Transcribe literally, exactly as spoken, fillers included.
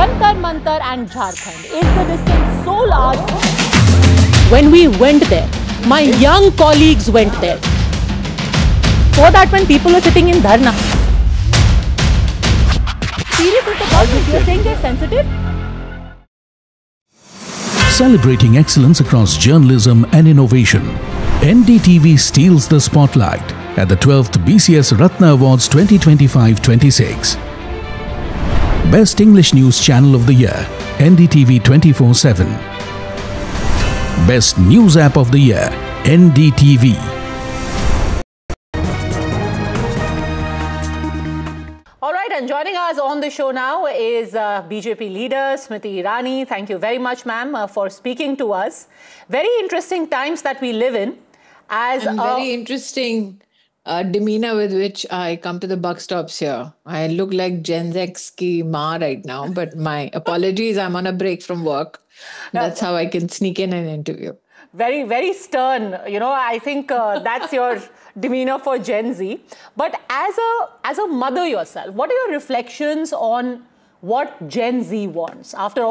Jantar Mantar and Jharkhand. Is the distance so large? When we went there, my young colleagues went there. So that when people were sitting in dharna. Serious is the problem. You're saying they're sensitive? Celebrating excellence across journalism and innovation, N D T V steals the spotlight at the twelfth B C S Ratna Awards twenty twenty-five twenty-six. Best English News Channel of the Year, N D T V twenty-four seven. Best News App of the Year, N D T V. All right, and joining us on the show now is uh, B J P leader Smriti Irani. Thank you very much, ma'am, uh, for speaking to us. Very interesting times that we live in. As and uh, very interesting uh, demeanor with which I come to the buck stops here. I look like Gen Z ki ma right now, but my apologies, I'm on a break from work. That's how I can sneak in an interview. Very, very stern. You know, I think uh, that's your demeanor for Gen Z. But as a, as a mother yourself, what are your reflections on what Gen Z wants? After